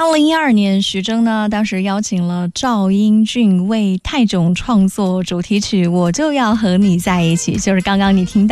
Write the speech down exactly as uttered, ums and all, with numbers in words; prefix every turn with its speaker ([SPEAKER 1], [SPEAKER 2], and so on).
[SPEAKER 1] 二零一二年，徐峥呢当时邀请了赵英俊为泰囧创作主题曲《我就要和你在一起》，就是刚刚你听到